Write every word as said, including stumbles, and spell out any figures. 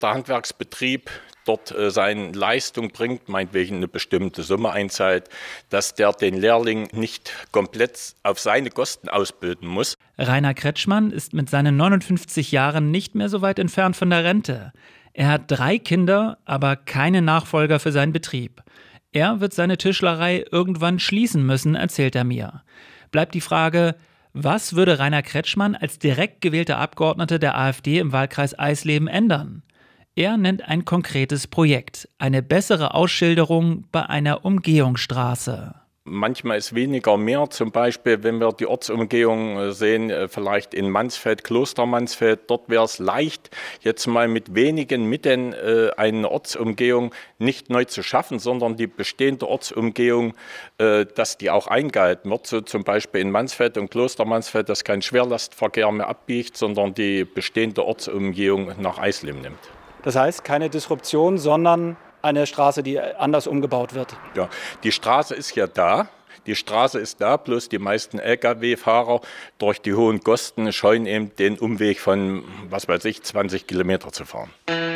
der Handwerksbetrieb dort äh, seine Leistung bringt, meinetwegen eine bestimmte Summe einzahlt, dass der den Lehrling nicht komplett auf seine Kosten ausbilden muss. Rainer Kretschmann ist mit seinen neunundfünfzig Jahren nicht mehr so weit entfernt von der Rente. Er hat drei Kinder, aber keine Nachfolger für seinen Betrieb. Er wird seine Tischlerei irgendwann schließen müssen, erzählt er mir. Bleibt die Frage, was würde Rainer Kretschmann als direkt gewählter Abgeordneter der AfD im Wahlkreis Eisleben ändern? Er nennt ein konkretes Projekt, eine bessere Ausschilderung bei einer Umgehungsstraße. Manchmal ist weniger mehr, zum Beispiel, wenn wir die Ortsumgehung sehen, vielleicht in Mansfeld, Kloster Mansfeld, dort wäre es leicht, jetzt mal mit wenigen Mitteln äh, eine Ortsumgehung nicht neu zu schaffen, sondern die bestehende Ortsumgehung, äh, dass die auch eingehalten wird, so zum Beispiel in Mansfeld und Kloster Mansfeld, dass kein Schwerlastverkehr mehr abbiegt, sondern die bestehende Ortsumgehung nach Eisleben nimmt. Das heißt, keine Disruption, sondern eine Straße, die anders umgebaut wird. Ja, die Straße ist ja da. Die Straße ist da, bloß die meisten L K W-Fahrer durch die hohen Kosten scheuen eben den Umweg von, was weiß ich, zwanzig Kilometer zu fahren.